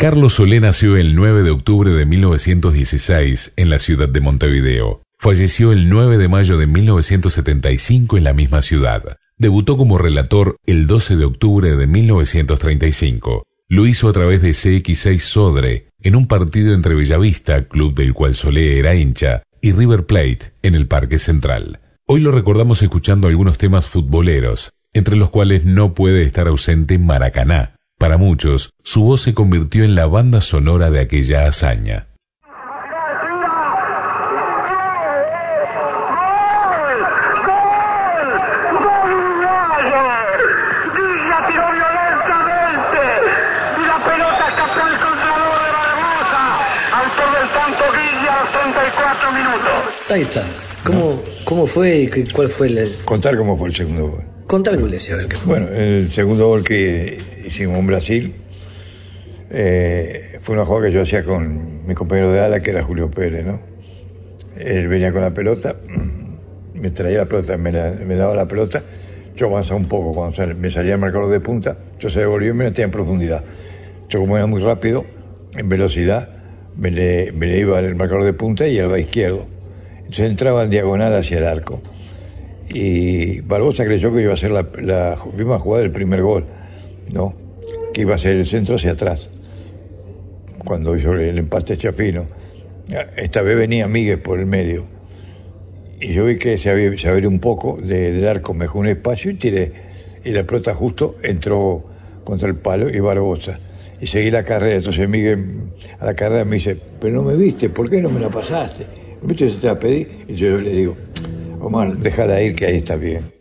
Carlos Solé nació el 9 de octubre de 1916 en la ciudad de Montevideo. Falleció el 9 de mayo de 1975 en la misma ciudad. Debutó como relator el 12 de octubre de 1935. Lo hizo a través de CX6 Sodre, en un partido entre Bellavista, club del cual Solé era hincha, y River Plate, en el Parque Central. Hoy lo recordamos escuchando algunos temas futboleros, entre los cuales no puede estar ausente Maracaná. Para muchos, su voz se convirtió en la banda sonora de aquella hazaña. Ahí está. ¿Cómo fue y cuál fue el...? Contar cómo fue el segundo gol. Contar el a ver qué fue. Bueno, el segundo gol que hicimos en Brasil fue una jugada que yo hacía con mi compañero de ala, que era Julio Pérez, ¿no? Él venía con la pelota, me traía la pelota, me daba la pelota, yo avanzaba un poco, cuando me salía el marcador de punta, yo se devolvía y me metía en profundidad. Yo, como era muy rápido, en velocidad, me le iba el marcador de punta y al izquierdo. Entonces entraba en diagonal hacia el arco. Y Barbosa creyó que iba a ser la misma jugada del primer gol, ¿no? Que iba a ser el centro hacia atrás, cuando hizo el empate Chapino. Esta vez venía Miguel por el medio. Y yo vi que se abrió un poco del arco, me dejó un espacio y tiré. Y la pelota justo entró contra el palo y Barbosa. Y seguí la carrera. Entonces Miguel a la carrera me dice, pero no me viste, ¿por qué no me la pasaste? ¿Viste que se te la pedí? Y yo le digo, Omar, déjala ir que ahí está bien.